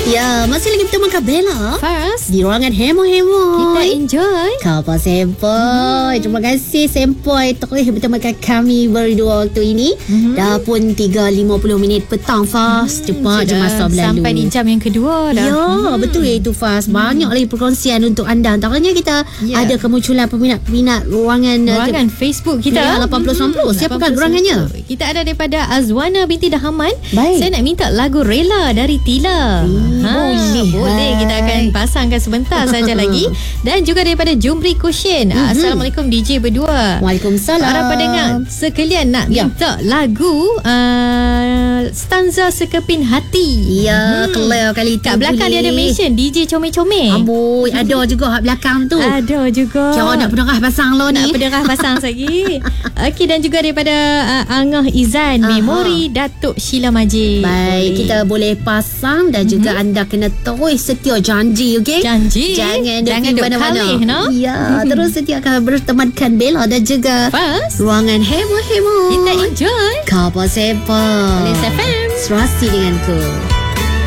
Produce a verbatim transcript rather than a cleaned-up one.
Ya, masih lagi bersama Kak Bella Faz, di ruangan hemo-hemo. kita enjoy Kapal Sempoi. Terima kasih Sempoi terus bersama kami berdua waktu ini. Mm-hmm. Dah pun tiga lima puluh minit petang Faz. Hmm, Cepat je masa berlalu. Sampai di jam yang kedua dah. Ya, Hmm. betul itu Faz. Banyak lagi perkongsian untuk anda. Antaranya kita Ya. ada kemunculan peminat-peminat ruangan Ruangan Facebook kita Ya, lapan puluh sembilan puluh. Siapakah gerangannya? Kita ada daripada Azwana binti Dahaman. Baik. Saya nak minta lagu Rela dari Tila. Hmm, boleh. Boleh. Kita akan pasangkan sebentar saja lagi. Dan juga daripada Jumri Kushin. Mm-hmm. Assalamualaikum D J berdua. Waalaikumsalam. Para pendengar sekalian nak Ya. minta lagu uh, stanza Sekepin Hati. Ya, Hmm. clear kali tu. Kat belakang dia ada mention D J Comel-Comel. Amboi, ada juga hak belakang tu. Ada juga. Kira nak penderah pasang lo Nak ni. penderah pasang lagi. Okey, dan juga daripada uh, Angah Izan. Aha. Memori Datuk Sheila Majid. Baik, Boleh. kita boleh pasang dan mm-hmm. juga anda kena terus setia janji, okey? Janji. Jangan duk Jangan pergi duk mana-mana. kalih, no? Ya, mm-hmm. terus setia akan bertemankan Bella dan juga Faz, ruangan hemo-hemo. kita enjoy Kapal Sempoi. Malaysia F M. Serasi denganku.